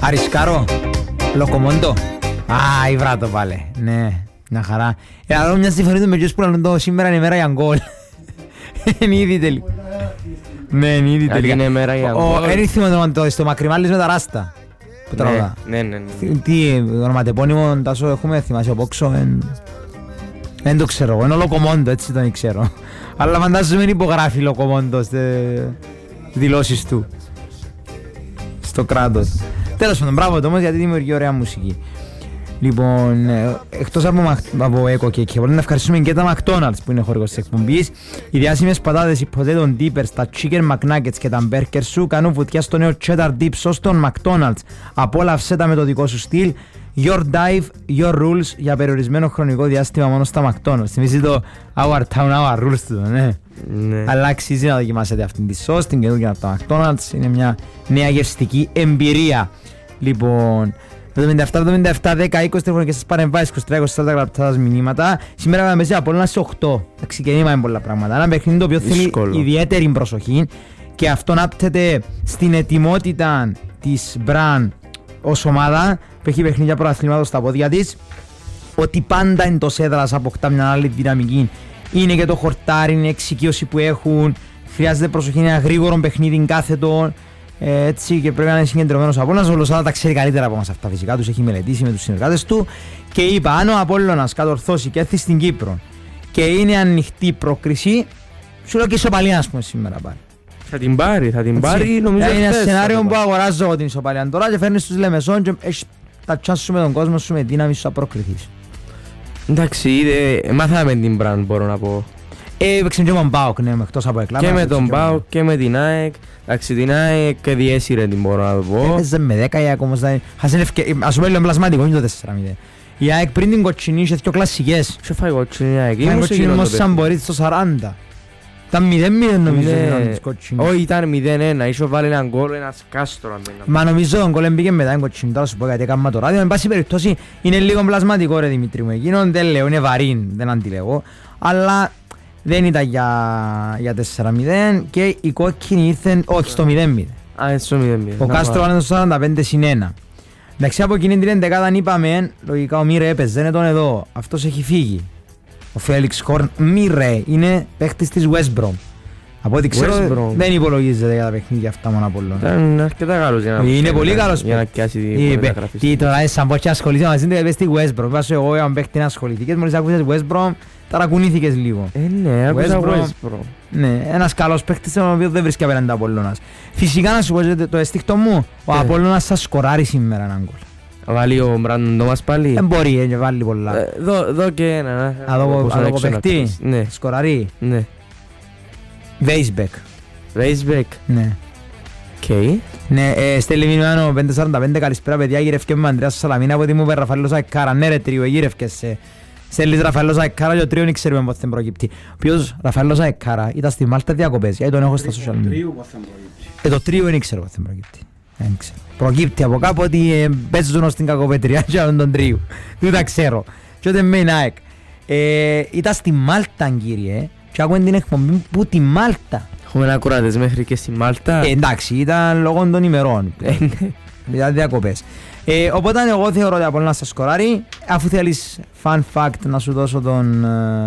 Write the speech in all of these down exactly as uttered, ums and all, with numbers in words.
Αρισκάρο, Λοκομόντο. Α, η βράτο πάλι. Ναι, μια χαρά. Αλλά μια συμφωνία με ποιους που λένε το σήμερα είναι η μέρα για γκολ. Είναι ήδη τελικά. Ναι, είναι ήδη τελικά. Είναι η μέρα για γκολ. Έριθιμο το στο μακριμάλις με τα ράστα. Ναι, ναι, ναι. Τι ονοματεπώνυμο τάσο έχουμε, θυμάσαι από όξο. Δεν το ξέρω, είναι ο Λοκομόντο, έτσι τον ξέρω. Αλλά φαντάζομαι είναι υπογράφει Λοκομόντο στις δηλώσεις του στο κράτος. Τέλος πάντων, μπράβο το όμως γιατί δημιουργεί ωραία μουσική. Λοιπόν, εκτός από, από Echo και Cable, να ευχαριστούμε και τα McDonald's που είναι χορηγός της εκπομπής. Οι διάσημες πατάτες, οι potato dippers, τα chicken McNuggets και τα burger σου κάνουν βουτιά στο νέο cheddar dip sauce των McDonald's. Απόλαυσέ τα με το δικό σου στυλ. Your dive, your rules για περιορισμένο χρονικό διάστημα μόνο στα McDonald's. Θυμίζει το our town, our rules του, ναι. Ναι. Αλλά αξίζει να δοκιμάσετε αυτήν τη sauce, την καινούργια από τα McDonald's. Είναι μια νέα γευστική εμπειρία. Λοιπόν, εβδομήντα επτά εβδομήντα επτά δέκα είκοσι τηλεφωνικές σας παρεμβάσεις, είκοσι τρία είκοσι τέσσερα γραπτά σας μηνύματα. Σήμερα πάμε μέσα από όλα σε οκτώ. Εντάξει, και δεν πολλά πράγματα. Ένα παιχνίδι το οποίο δύσκολο. Θέλει ιδιαίτερη προσοχή και αυτό νάπτεται στην ετοιμότητα της Μπραν ως ομάδα που έχει παιχνίδια προαθλήματος στα πόδια της. Ότι πάντα εντός έδρας αποκτά μια άλλη δυναμική. Είναι και το χορτάρι, είναι η εξοικείωση που έχουν. Χρειάζεται προσοχή, είναι ένα γρήγορο παιχνίδι κάθετο. Ε, έτσι και πρέπει να είναι συγκεντρωμένος ο Απόλλωνας. Ο Λοσάδα τα ξέρει καλύτερα από εμάς αυτά φυσικά, τους έχει μελετήσει με τους συνεργάτες του. Και είπα, αν ο Απόλλωνας κατορθώσει και έρθει στην Κύπρο και είναι ανοιχτή πρόκριση, σου λέω και ισοπαλία ας πούμε σήμερα πάλι. Θα την πάρει, θα την πάρει νομίζω. Είναι ένα σενάριο που αγοράζω εγώ την ισοπαλία τώρα και φέρνεις τους Λεμεσόν και έχεις τα τσάς σου με τον κόσμο σου με δύναμη σου να προκριθείς. Εντάξει, ε, μάθαμε την Μπραν μπορώ να πω. Ε, έπαιξε και με τον ΠΑΟΚ, ναι, εκτός από εκλάμα. Και με τον ΠΑΟΚ και με την ΑΕΚ. Εντάξει, την ΑΕΚ και διέσυρε την μπορώ να το πω. Έπαιζε με δέκα η ΑΕΚ όμως, ας πούμε λίγο πλασματικό, είναι το τέσσερα μηδέν. Η ΑΕΚ πριν την κοτσινή είχε δύο κλασσικές. Σε φάει κοτσινή η ΑΕΚ. Ήταν κοτσινή όμως σαν μπορεί στο σαράντα. Ήταν μηδέν μηδέν νομίζω ήταν της κοτσινής. Όχι, ήταν μηδέν ένα, ίσο βάλει έναν γκολ, ένας κάστρο. Μα νομίζω τον γκολ έμπηκε μετά την κοτσινή, τώρα σου πω γιατί έκανα το ράδιο. Εν πάση περιπτώσει είναι λίγο πλασματικό ρε Δημήτρη μου, εκείνον δεν λέω, είναι βαρύν, δεν αντιλέγω. Αλλά δεν ήταν για, για τέσσερα μηδέν και η κόκκινη ήρθε, όχι στο μηδέν μηδέν. Α, έτσι στο μηδέν μηδέν. Ο Κάστρο βάλε στο σαράντα πέντε συν ένα. Εντάξει, από εκείνη την εντεκάδα είπαμε, λογικά ο Μίρε έπαιζε, είναι τον εδώ, αυτός έχει φύγει. Ο Φέλιξ Χόρν Μίρε είναι παίχτης της West Brom. Από ό,τι ξέρω δεν υπολογίζεται για τα παιχνίδια αυτά μόνο από όλων. Ήταν αρκετά καλός για να είναι πολύ καλός για να πιάσει τη μεταγραφή. Τι τώρα σαν πω και ασχολείσαι μαζί του είπες στη West Brom. Βάζω εγώ αν παίχτη να ασχοληθήκες, μόλις ακούσεις West Brom ταρακουνήθηκες λίγο. Ε, ναι, άκουσα West Brom. Ναι, ένας καλός παίχτης τον οποίο δεν βρίσκει απέναντι Απόλλωνας. Φυσικά να σου πω το αισθήκτο μου, ο Απόλλωνας θα σκοράρει σήμερα έναν γκολ. Βάλει ο Μπράντον Τόμας πάλι. Δεν μπορεί να βάλει πολλά. Δω και ένα. Αδώ παίχτη, σκοράρει. Ναι. Βέισμπεκ. Βέισμπεκ. Ναι. Οκ. Ναι, στέλνει μήνυμα πέντε σαράντα πέντε, καλησπέρα παιδιά, γύρευκε με Ανδρέας Σαλαμίνα από τη μου είπε Ραφαέλος Αεκάρα. Ναι ρε τρίο, γύρευκεσαι. Στέλνεις Ραφαέλος Αεκάρα και ο τρίον ξέρουμε πότε θα προκύπτει. Ο οποίος Ραφαέλος Αεκάρα ήταν στη Μάλτα διακοπές, γιατί τον έχω στα social media. Ε, το τρίο δεν ξέρω πότε θα προκύπτει. Δεν ξέρω. Προκύπτει από κάπου ότι παίζουν στην κακοπέτρια και τον τρίο. Δεν τα ξέρω. Και όταν με είναι ΑΕΚ. Ήταν στη Μάλτα κύριε. Και άκουγαν την εκπομπή που τη Μάλτα. Έχουμε ακροατές μέχρι και στη Μάλτα. Ε, εντάξει, ήταν λόγω των ημερών. Ήταν διακοπές. Ε, οπότε εγώ θεωρώ ότι από να σας σκοράρει. Αφού θέλεις fun fact να σου δώσω τον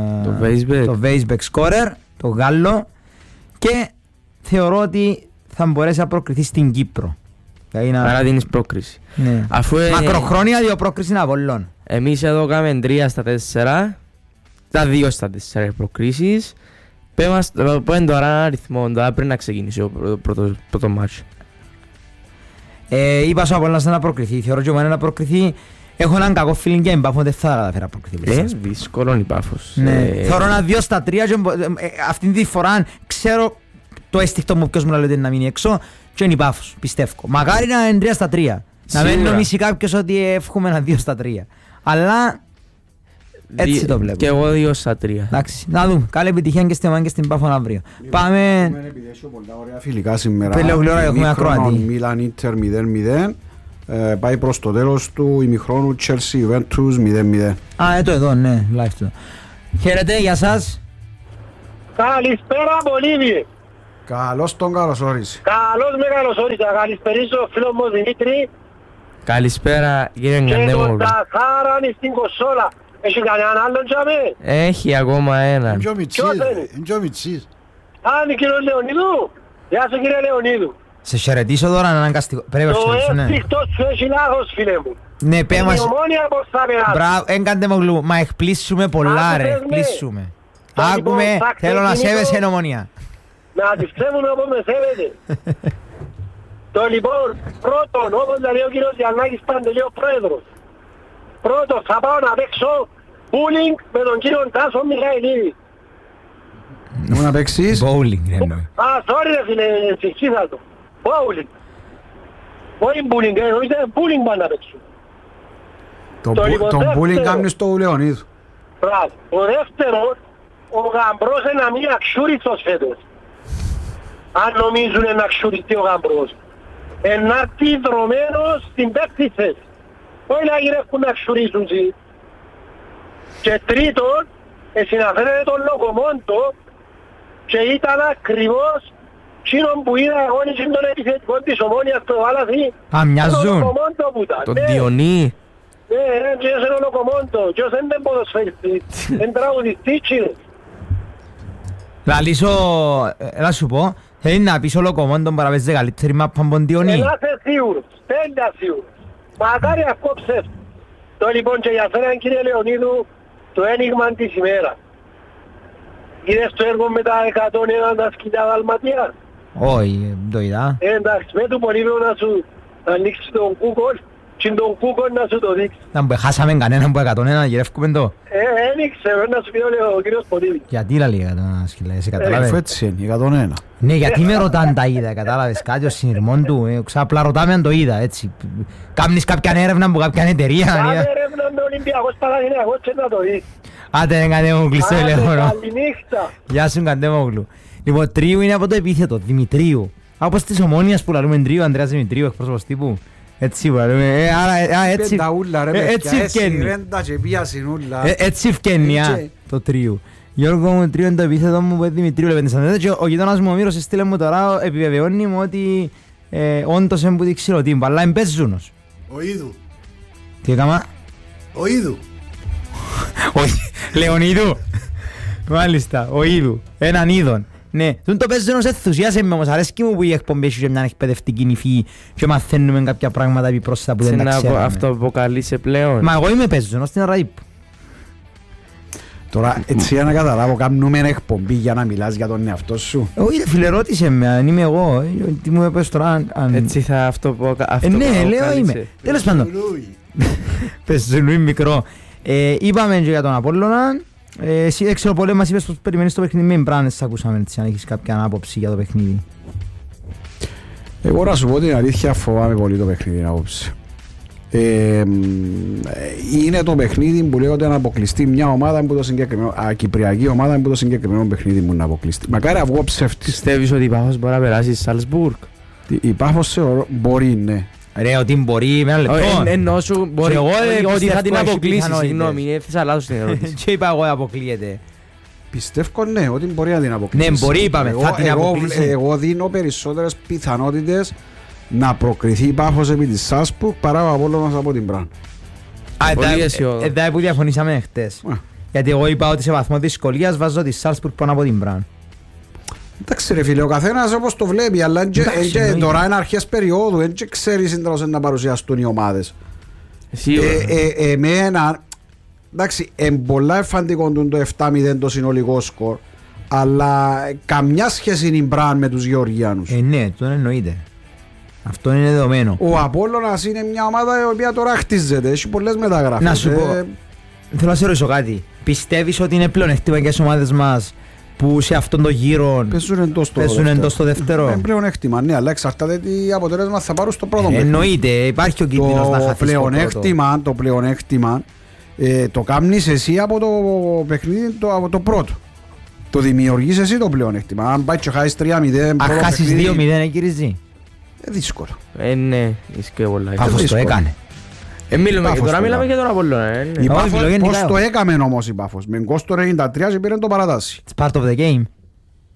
το Weisbeck scorer, το Γάλλο. Και θεωρώ ότι θα μπορέσει να προκριθεί στην Κύπρο. Άρα δίνεις πρόκριση. Ναι. Αφού, μακροχρόνια δύο πρόκριση είναι Απολλών. Εμείς εδώ κάνουμε τρία στα τέσσερα. Τα δύο στα τέσσερα προκρίσεις. Πέμεν τώρα ένα αριθμό, τώρα πριν να ξεκινήσει ο πρώτο, πρώτο μάτσο. Ε, είπα σου Απόλλωνας να προκριθεί, θεωρώ και εγώ να προκριθεί. Έχω έναν κακό feeling για την Πάφο, δεν θα καταφέρω να προκριθεί. Ε, δύσκολο είναι η Πάφος. Ναι. Ε, θεωρώ ένα δύο στα τρία και ε, αυτήν τη φορά ξέρω το αίσθηκτο μου ποιος μου λέει να μείνει έξω και είναι η Πάφος, πιστεύω. Μακάρι να είναι τρία στα τρία. Να μην νομίσει κάποιος ότι εύχομαι ένα δύο στα τρία. Αλλά έτσι το βλέπω. Και εγώ δύο στα τρία. Εντάξει, να δούμε. Καλή επιτυχία και στην Μάγκη και στην Πάφο αύριο. Πάμε. Επειδή έχει πολλά ωραία φιλικά σήμερα. Πελεογλώρα έχουμε ακροατή. Μίλαν Ίντερ μηδέν μηδέν. Πάει προς το τέλος του ημιχρόνου Chelsea Juventus μηδέν μηδέν. Α, εδώ εδώ, ναι, live του. Χαίρετε, γεια σας. Καλησπέρα Πολύβη. Καλώς τον καλώς όρισε. Καλώς με καλώς όρισα. Καλησπερίσω φίλο μου Δημήτρη. Καλησπέρα κύριε Και τον Καντέμογλου. Ταθάραν στην κονσόλα. Έχει κανέναν άλλον τζαμί. Έχει ακόμα ένα. Είναι πιο μητσής, Ποιος ρε. είναι? Είναι πιο μητσής. Α, είναι κύριος Λεωνίδου. Γεια σου κύριε Λεωνίδου. Σε χαιρετήσω τώρα αναγκαστικό. Πρέπει να Το χαιρετήσω, ναι. εύτυχτος σου έχει λάθος φίλε μου. Ναι, πέ Η μας. Ομόνια πώς θα περάσει. Μπράβο, εν Καντέμογλου, μα εκπλήσουμε πολλά Άκουσες ρε, με. εκπλήσουμε. Το Άκουμε, λοιπόν, θα θέλω να ξεκινήσω. σέβεσαι εν Ομονία. Να αντιφθεύουμε όπως με σέβεται. Το λοιπόν, πρώτον, όπως λέει ο κύριος Γιαννάκης Παντελή, ο πρόεδρος. Πρώτον, θα πάω να παίξω bowling με τον κύριο Τάσο Μιχαηλίδη. Μου να παίξεις. Bowling εννοεί. Α, sorry ρε φίλε, συγχύσα το. Bowling. Όχι bowling, ε, νομίζω bowling πάνε να παίξω. Το Το μπου- λοιπόν Τον δεύτερο. μπούλινγκ κάνεις στο Λεωνίδου. Μπράβο. Ο δεύτερος, ο Γαμπρός είναι να μην αξιούριστος φέτος. Αν νομίζουν να αξιούριστεί ο Γαμπρός. Ενάρτη δρομένος στην πέμπτη θέση. Όχι να γυρεύουν να αξιουρίσουν τσι. Και τρίτον, συναφέρεται τον Λοκομόντο και ήταν ακριβώς εκείνον που είδα εγώ είναι τον επιθετικό της Ομόνιας που βάλαθει. Α, μοιάζουν. Τον Λοκομόντο που ήταν. Τον ναι. Διονύ. Ναι, ναι, και είναι ο Λοκομόντο. Και ως είναι ποδοσφαιριστής. Είναι τραγουδιστής, κύριε. Λαλήσω, ε, να σου πω, θέλει να πεις ο Λοκομόντον παρά παίζει καλύτερη μάπα από τον Διονύ. Να είσαι σίγουρος, τέλεια σίγουρος. Μακάρι αυτό ψεύτο. Το λοιπόν και για σένα κύριε Λεωνίδου, το ένιγμα της ημέρας. Είδες το έργο με τα εκατόν ένα τα σκυλιά δαλματία. Όχι, το είδα. Ε, εντάξει, με του Πολύβιο να σου ανοίξει τον Google και τον Google να σου το δείξει. Να μπε, χάσαμε κανέναν που εκατόν ένα, γυρεύκουμε το. Ε, ένιξε, να σου πει ο κύριος Πολύβιος. Γιατί λαλεί εκατόν ένα σκυλά, εσύ Αφού καταλάβες. έτσι είναι, εκατόν ένα. Ναι, γιατί με ρωτάνε τα είδα, κατάλαβες κάτι ο συνειρμόν του. Ε, ξαπλά ρωτάμε αν το είδα, έτσι. Κάμνεις κάποια έρευνα από κάποια εταιρεία. αν Κάνε είδα. έρευνα με Ολυμπιακός Παναθηναϊκός και να το δεις. Άντε, δεν Καντέμογλου στο Άντε, τηλέφωνο. καληνύχτα. Γεια σου Καντέμογλου. Λοιπόν, Τρίου είναι από το επίθετο, Δημητρίου. Όπως της Ομόνιας που λαλούμε Τρίου, Ανδρέας Δημητρίου, εκπρόσωπος τύπου. Έτσι που λαλούμε, ε, άρα, ε, α, έτσι, Πενταούλα ρε ε, παιδιά, έτσι έτσι ευκαινεί. ρέντα και πιασινούλα. Ε, Έτσι ευκαινεί, α, Έτσι. το Τρίου. Γιώργο μου, Τρίου είναι το επίθετο μου που είναι Δημητρίου Λεπέντες. Και ο γειτόνας μου ο Μύρος στείλε μου τώρα, επιβεβαιώνει μου ότι ε, όντως είναι που τη ξηροτύμπα, αλλά είναι παίζουνος. Ο Ίδου. Τι έκαμα? Ο Ίδου. Όχι, Λεωνίδου. Μάλιστα, ο Ίδου. Έναν είδον. Ναι, τον το παίζει ένας ενθουσιάσε με όμως. Αρέσκει μου που η εκπομπή έχει και μια εκπαιδευτική νυφή και μαθαίνουμε κάποια πράγματα επιπρόσθετα που Σε δεν τα να ξέραμε. αυτό αποκαλείσαι πλέον. Μα εγώ είμαι παίζονος στην ώρα ύπου. Τώρα έτσι για να καταλάβω κάνουμε εκπομπή για να μιλάς για τον εαυτό σου. Όχι, φίλε, ρώτησε με αν είμαι εγώ. Ε, Τι μου είπες τώρα, αν- αν... Έτσι θα αυτό που αυτό Ε, ναι, που λέω αποκαλείσαι. είμαι. Τέλος πάντων, παίζονου μικρό. Ε, Είπαμε και για τον Απόλλωνα. Ε, Εσύ δεν ξέρω πολύ, μας είπες πως περιμένεις το παιχνίδι με μπράνες, ακούσαμε έτσι, αν έχεις κάποια άποψη για το παιχνίδι. Εγώ να σου πω την αλήθεια, φοβάμαι πολύ το παιχνίδι απόψε. Ε, μ, είναι το παιχνίδι που λέγονται να αποκλειστεί μια ομάδα που το συγκεκριμένο, α, κυπριακή ομάδα που το συγκεκριμένο παιχνίδι μου να αποκλειστεί. Μακάρι βγω ψεύτης. Πιστεύεις ότι η Πάφος μπορεί να περάσει στη Σάλσμπουργκ? Η Πάφος θεωρώ μπορεί, ναι. Ρε, ότι μπορεί με ένα λεπτό. Ε, Ενώ σου μπορεί Και εγώ, ε, ότι θα την πιστεύω έχει αποκλείσει. πιθανότητες. Συγγνώμη, έθεσα λάθος την ερώτηση. Και είπα εγώ αποκλείεται. Πιστεύω ναι, ότι μπορεί να την αποκλείσει. Ναι, μπορεί, είπαμε, Εγώ- θα την εγώ- αποκλείσει. Εγώ δίνω περισσότερες πιθανότητες να προκριθεί η Πάφος επί της Σάλσμπουργκ παρά ο Απόλλωνας από την Μπραν. Α, Πολύ εντά- αισιόδοξο. εντά που διαφωνήσαμε χτες. Α. Γιατί εγώ είπα ότι σε βαθμό δυσκολίας βάζω τη Σάλσπουργκ πάνω από την Μπραν. Εντάξει ρε φίλε, ο καθένας όπως το βλέπει, αλλά εν και- Εντάξει, εν και εννοείται. τώρα είναι αρχές περίοδου, δεν και ξέρεις εντελώς να παρουσιαστούν οι ομάδες. Σίγουρα. Ε, ε, Εμένα, εντάξει, είναι πολλά εμφαντικό του το επτά μηδέν το συνολικό σκορ, αλλά καμιά σχέση είναι η Μπραν με τους Γεωργιάνους. Ε, ναι, το εννοείται. Αυτό είναι δεδομένο. Ο Απόλλωνας είναι μια ομάδα η οποία τώρα χτίζεται, έχει πολλές μεταγραφές. Να σου πω, Ε, θέλω να σε ρωτήσω κάτι. Πιστεύεις ότι είναι πλεονέκτημα για τις ομάδες μας που σε αυτόν τον γύρο Παίζουν εντός στο παίζουν δεύτερο. εντός στο δεύτερο? Είναι πλέον έκτημα, ναι, αλλά εξαρτάται τι αποτέλεσμα θα πάρουν στο πρώτο παιχνίδι. Εννοείται, υπάρχει ο κίνδυνος να Το χαθείς το πρώτο. πλεονέκτημα, το πλεονέκτημα ε, το κάνεις εσύ από το παιχνίδι το, από το πρώτο. Το δημιουργείς εσύ το πλεονέκτημα. Αν πάει και χάσεις τρία μηδέν Αν πρώτο χάσεις παιχνίδι, δύο μηδέν, ε, κύριε. είναι δύσκολο. Ε, ναι, ισχύει πολλά. Πάφος το δύσκολο. έκανε. Ε, μιλούμε και Πάφος τώρα το μιλάμε έκανε. για τον Απόλλωνα. ε, ναι. Η Όχι, Πάφος φιλογενικά, πώς το όχι. έκαμε όμως η Πάφος. Με γκος το ενενήντα τρία και πήρε το παρατάσι. It's part of the game.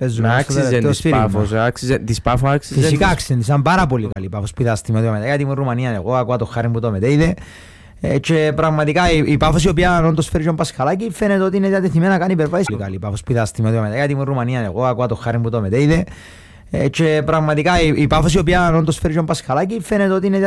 παίζουν Να στο άξιζε τελευταίο της σφύριγμα. Πάφος, άξιζε- της Πάφου άξιζε. Φυσικά άξιζε, ήταν πάρα πολύ καλή η Πάφος που είδα στη μετώμετα. Γιατί ήμουν Ρουμανία εγώ, ακούω το χάρη που το μετέιδε. Ε, και πραγματικά η, η Πάφος η οποία όντως φέρει τον Πασχαλάκη φαίνεται ότι είναι διατεθειμένη να κάνει υπερβάσεις. Πολύ καλή η Πάφος που είδα στη μετώμετα. Γιατί ήμουν Ρουμανία εγώ, ακούω το χάρη που το μετέιδε. Ε, και πραγματικά η, η Πάφος η οποία όντως φέρει τον Πασχαλάκη φαίνεται ότι είναι